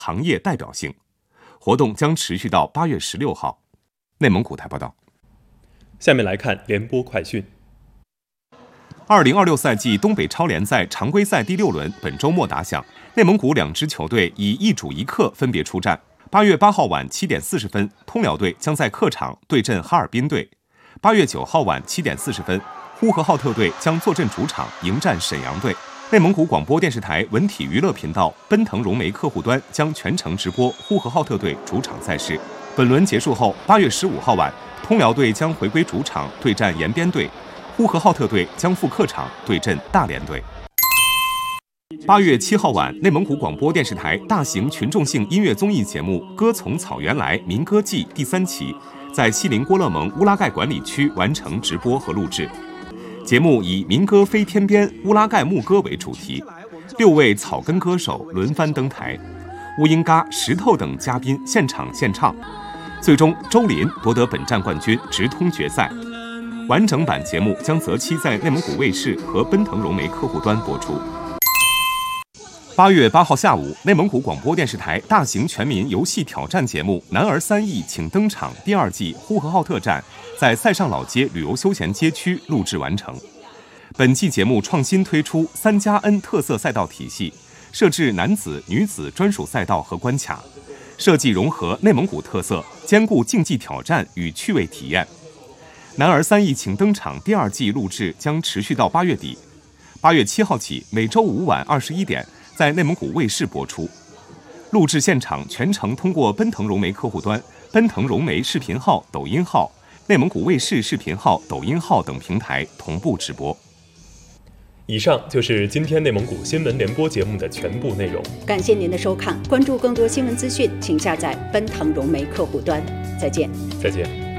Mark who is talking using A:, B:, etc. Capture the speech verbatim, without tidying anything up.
A: 行业代表性。活动将持续到八月十六号。内蒙古台报道。
B: 下面来看联播快讯。
A: 二零二六赛季东北超联赛常规赛第六轮本周末打响，内蒙古两支球队以一主一客分别出战。八月八号晚七点四十分，通辽队将在客场对阵哈尔滨队；八月九号晚七点四十分，呼和浩特队将坐镇主场迎战沈阳队。内蒙古广播电视台文体娱乐频道奔腾融媒客户端将全程直播呼和浩特队主场赛事。本轮结束后，八月十五号晚，通辽队将回归主场对战延边队，呼和浩特队将赴客场对阵大连队。八月七号晚，内蒙古广播电视台大型群众性音乐综艺节目《歌从草原来·民歌季》第三期在锡林郭勒盟乌拉盖管理区完成直播和录制。节目以民歌飞天边、乌拉盖牧歌为主题，六位草根歌手轮番登台，乌英嘎、石头等嘉宾现场献唱。最终，周林夺得本站冠军，直通决赛。完整版节目将择期在内蒙古卫视和奔腾融媒客户端播出。八月八号下午，内蒙古广播电视台大型全民游戏挑战节目《男儿三亿请登场》第二季呼和浩特站在塞上老街旅游休闲街区录制完成。本季节目创新推出三加 N 特色赛道体系，设置男子、女子专属赛道和关卡，设计融合内蒙古特色，兼顾竞技挑战与趣味体验。男儿三亿请登场第二季录制将持续到八月底，八月七号起每周五晚二十一点在内蒙古卫视播出。录制现场全程通过奔腾融媒客户端、奔腾融媒视频号、抖音号、内蒙古卫视视频号、抖音号等平台同步直播。
B: 以上就是今天内蒙古新闻联播节目的全部内容。
C: 感谢您的收看，关注更多新闻资讯，请下载奔腾融媒客户端。再见。
B: 再见。